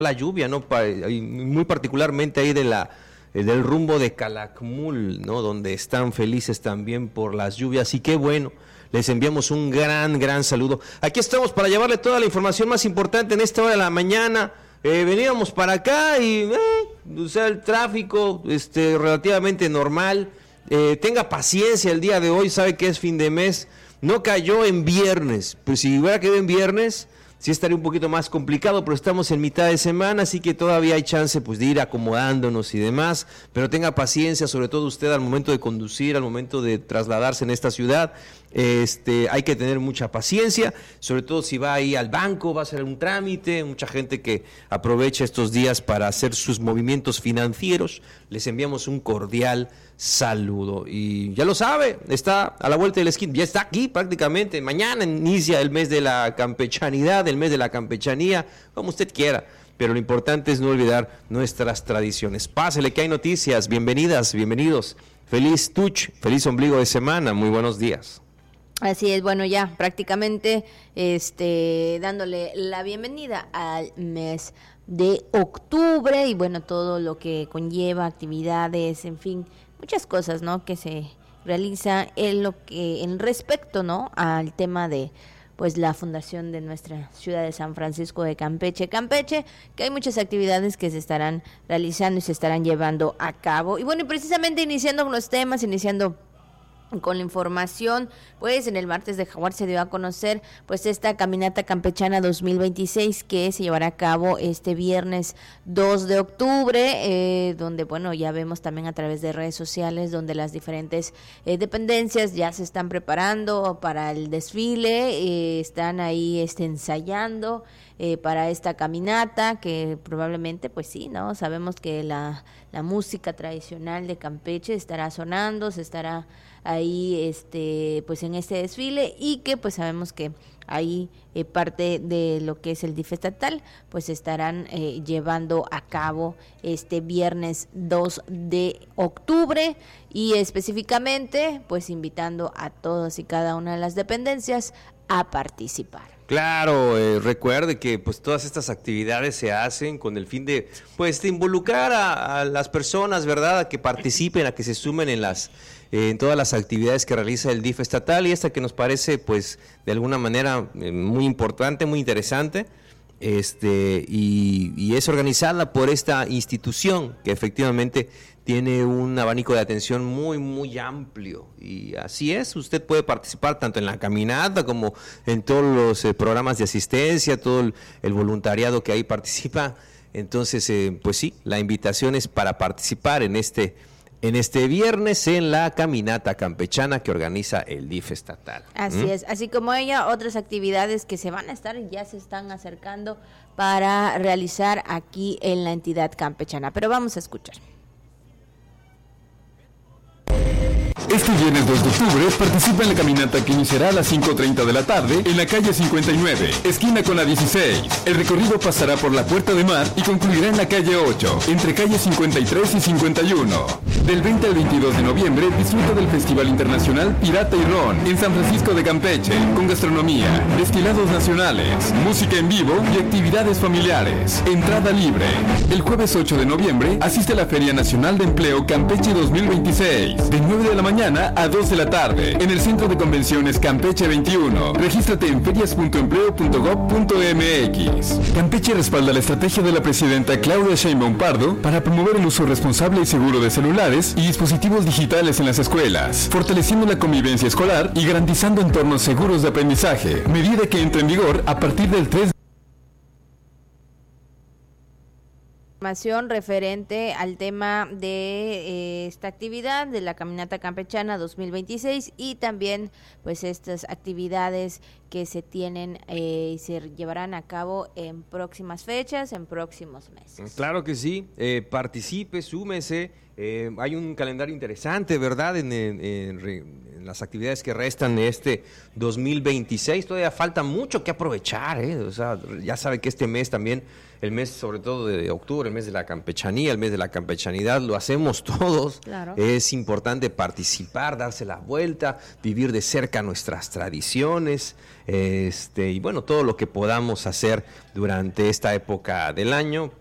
la lluvia, ¿no? Muy particularmente ahí del rumbo de Calakmul, ¿no? Donde están felices también por las lluvias, y qué bueno. Les enviamos un gran saludo. Aquí estamos para llevarle toda la información más importante en esta hora de la mañana. Veníamos para acá y o sea, el tráfico relativamente normal. Tenga paciencia el día de hoy, sabe que es fin de mes. No cayó en viernes, pues si hubiera caído en viernes sí estaría un poquito más complicado, pero estamos en mitad de semana, así que todavía hay chance pues de ir acomodándonos y demás, pero tenga paciencia, sobre todo usted al momento de conducir, al momento de trasladarse en esta ciudad. Hay que tener mucha paciencia, sobre todo si va ahí al banco, va a hacer un trámite, mucha gente que aprovecha estos días para hacer sus movimientos financieros. Les enviamos un cordial saludo y ya lo sabe, está a la vuelta de la esquina, ya está aquí prácticamente. Mañana inicia el mes de la campechanidad, el mes de la campechanía, como usted quiera, pero lo importante es no olvidar nuestras tradiciones. Pásele que hay noticias, bienvenidas, bienvenidos, feliz Tuch, feliz ombligo de semana, muy buenos días. Así es, bueno, ya prácticamente dándole la bienvenida al mes de octubre y bueno, todo lo que conlleva, actividades, en fin, muchas cosas, ¿no?, que se realiza en respecto, ¿no?, al tema de pues la fundación de nuestra ciudad de San Francisco de Campeche, que hay muchas actividades que se estarán realizando y se estarán llevando a cabo. Y bueno, y precisamente iniciando con los temas, con la información, pues en el martes de Jaguar se dio a conocer pues esta caminata campechana 2026 que se llevará a cabo este viernes 2 de octubre, donde bueno, ya vemos también a través de redes sociales donde las diferentes dependencias ya se están preparando para el desfile, están ahí ensayando para esta caminata que probablemente pues sí, ¿no? Sabemos que la música tradicional de Campeche estará sonando, se estará ahí pues en este desfile y que pues sabemos que ahí parte de lo que es el DIF estatal pues estarán llevando a cabo este viernes 2 de octubre y específicamente pues invitando a todas y cada una de las dependencias a participar. Claro, recuerde que pues todas estas actividades se hacen con el fin de pues de involucrar a las personas, ¿verdad?, a que participen, a que se sumen en todas las actividades que realiza el DIF estatal, y esta que nos parece pues de alguna manera muy importante, muy interesante. Y es organizada por esta institución que efectivamente tiene un abanico de atención muy amplio, y así es, usted puede participar tanto en la caminata como en todos los programas de asistencia, todo el voluntariado que ahí participa. Entonces pues sí, la invitación es para participar en este viernes en la caminata campechana que organiza el DIF estatal. Así es, así como ella, otras actividades que se van a estar y ya se están acercando para realizar aquí en la entidad campechana. Pero vamos a escuchar. Este viernes 2 de octubre participa en la caminata que iniciará a las 5:30 de la tarde en la calle 59, esquina con la 16. El recorrido pasará por la Puerta de Mar y concluirá en la calle 8, entre calles 53 y 51. Del 20 al 22 de noviembre disfruta del Festival Internacional Pirata y Ron en San Francisco de Campeche, con gastronomía, destilados nacionales, música en vivo y actividades familiares. Entrada libre. El jueves 8 de noviembre asiste a la Feria Nacional de Empleo Campeche 2026, de 9 de la mañana a 2 de la tarde, en el Centro de Convenciones Campeche 21. Regístrate en ferias.empleo.gov.mx. Campeche respalda la estrategia de la presidenta Claudia Sheinbaum Pardo para promover el uso responsable y seguro de celulares y dispositivos digitales en las escuelas, fortaleciendo la convivencia escolar y garantizando entornos seguros de aprendizaje, medida que entra en vigor a partir del 3 de Información referente al tema de esta actividad de la caminata campechana 2026 y también pues estas actividades que se tienen y se llevarán a cabo en próximas fechas, en próximos meses. Claro que sí, participe, súmese. Hay un calendario interesante, ¿verdad?, en las actividades que restan de este 2026. Todavía falta mucho que aprovechar, o sea, ya sabe que este mes también, el mes sobre todo de octubre, el mes de la campechanía, el mes de la campechanidad, lo hacemos todos. Claro. Es importante participar, darse la vuelta, vivir de cerca nuestras tradiciones. y bueno, todo lo que podamos hacer durante esta época del año